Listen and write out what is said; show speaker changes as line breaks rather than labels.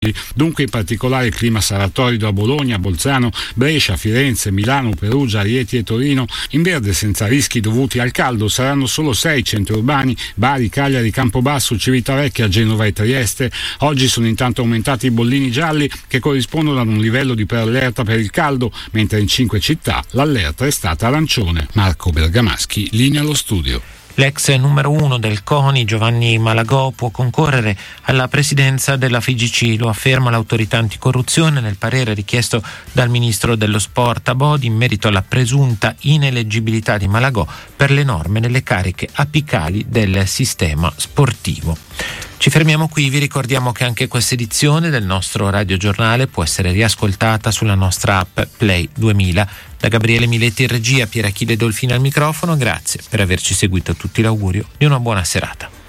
Dunque in particolare il clima sarà torrido a Bologna, Bolzano, Brescia, Firenze, Milano, Perugia, Rieti e Torino. In verde senza rischi dovuti al caldo saranno solo 6 centri urbani: Bari, Cagliari, Campobasso, Civitavecchia, Genova e Trieste. Oggi sono intanto aumentati i bollini gialli che corrispondono ad un livello di preallerta per il caldo, mentre in 5 città l'allerta è stata arancione. Marco Bergamaschi, linea allo studio.
L'ex numero 1 del CONI, Giovanni Malagò, può concorrere alla presidenza della FIGC, lo afferma l'autorità anticorruzione nel parere richiesto dal ministro dello sport Abodi in merito alla presunta ineleggibilità di Malagò per le norme nelle cariche apicali del sistema sportivo. Ci fermiamo qui, vi ricordiamo che anche questa edizione del nostro radiogiornale può essere riascoltata sulla nostra app Play 2000. Da Gabriele Miletti in regia, Pier Achille Dolfini al microfono, grazie per averci seguito. A tutti l'augurio di una buona serata.